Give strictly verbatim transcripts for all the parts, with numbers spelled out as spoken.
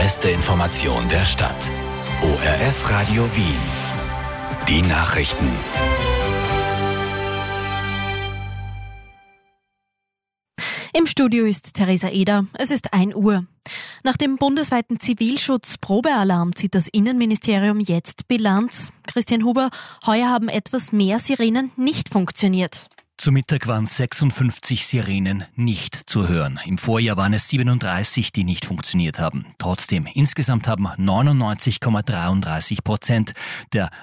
Beste Information der Stadt. O R F Radio Wien. Die Nachrichten. Im Studio ist Theresa Eder. Es ist ein Uhr. Nach dem bundesweiten Zivilschutz-Probealarm zieht das Innenministerium jetzt Bilanz. Christian Huber, heuer haben etwas mehr Sirenen nicht funktioniert. Zu Mittag waren sechsundfünfzig Sirenen nicht zu hören. Im Vorjahr waren es siebenunddreißig, die nicht funktioniert haben. Trotzdem, insgesamt haben neunundneunzig Komma dreiunddreißig Prozent der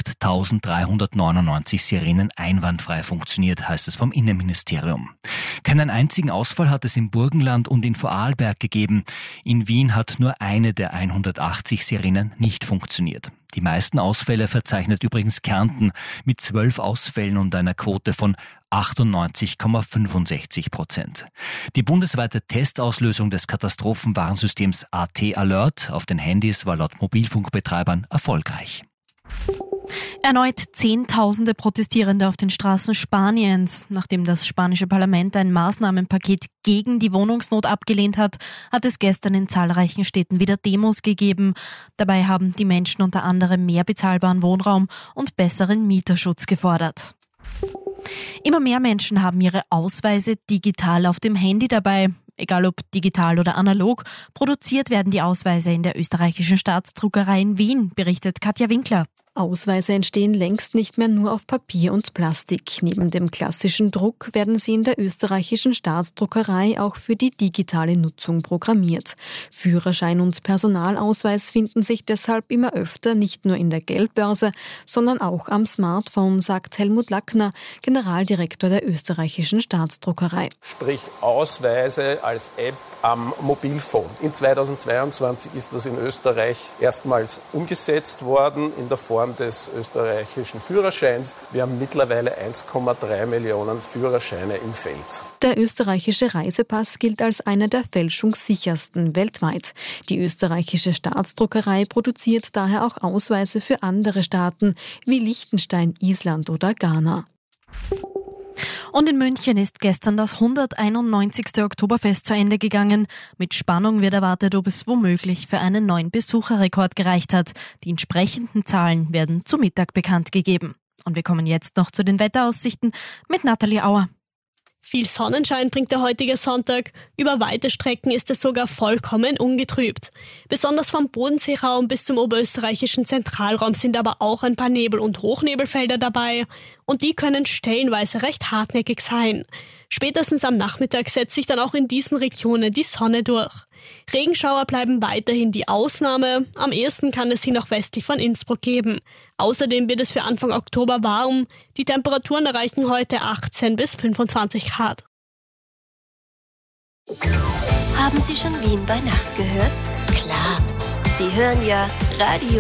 achttausenddreihundertneunundneunzig Sirenen einwandfrei funktioniert, heißt es vom Innenministerium. Keinen einzigen Ausfall hat es im Burgenland und in Vorarlberg gegeben. In Wien hat nur eine der hundertachtzig Sirenen nicht funktioniert. Die meisten Ausfälle verzeichnet übrigens Kärnten mit zwölf Ausfällen und einer Quote von achtundneunzig Komma fünfundsechzig Prozent. Die bundesweite Testauslösung des Katastrophenwarnsystems A T Alert auf den Handys war laut Mobilfunkbetreibern erfolgreich. Erneut Zehntausende Protestierende auf den Straßen Spaniens. Nachdem das spanische Parlament ein Maßnahmenpaket gegen die Wohnungsnot abgelehnt hat, hat es gestern in zahlreichen Städten wieder Demos gegeben. Dabei haben die Menschen unter anderem mehr bezahlbaren Wohnraum und besseren Mieterschutz gefordert. Immer mehr Menschen haben ihre Ausweise digital auf dem Handy dabei. Egal ob digital oder analog, produziert werden die Ausweise in der österreichischen Staatsdruckerei in Wien, berichtet Katja Winkler. Ausweise entstehen längst nicht mehr nur auf Papier und Plastik. Neben dem klassischen Druck werden sie in der österreichischen Staatsdruckerei auch für die digitale Nutzung programmiert. Führerschein und Personalausweis finden sich deshalb immer öfter nicht nur in der Geldbörse, sondern auch am Smartphone, sagt Helmut Lackner, Generaldirektor der österreichischen Staatsdruckerei. Sprich Ausweise als App am Mobilphone. In zweitausendzweiundzwanzig ist das in Österreich erstmals umgesetzt worden in der Form des österreichischen Führerscheins. Wir haben mittlerweile eins Komma drei Millionen Führerscheine im Feld. Der österreichische Reisepass gilt als einer der fälschungssichersten weltweit. Die österreichische Staatsdruckerei produziert daher auch Ausweise für andere Staaten wie Liechtenstein, Island oder Ghana. Und in München ist gestern das hunderteinundneunzigste Oktoberfest zu Ende gegangen. Mit Spannung wird erwartet, ob es womöglich für einen neuen Besucherrekord gereicht hat. Die entsprechenden Zahlen werden zu Mittag bekannt gegeben. Und wir kommen jetzt noch zu den Wetteraussichten mit Nathalie Auer. Viel Sonnenschein bringt der heutige Sonntag. Über weite Strecken ist es sogar vollkommen ungetrübt. Besonders vom Bodenseeraum bis zum oberösterreichischen Zentralraum sind aber auch ein paar Nebel- und Hochnebelfelder dabei. Und die können stellenweise recht hartnäckig sein. Spätestens am Nachmittag setzt sich dann auch in diesen Regionen die Sonne durch. Regenschauer bleiben weiterhin die Ausnahme. Am ehesten kann es sie noch westlich von Innsbruck geben. Außerdem wird es für Anfang Oktober warm. Die Temperaturen erreichen heute achtzehn bis fünfundzwanzig Grad. Haben Sie schon Wien bei Nacht gehört? Klar, Sie hören ja Radio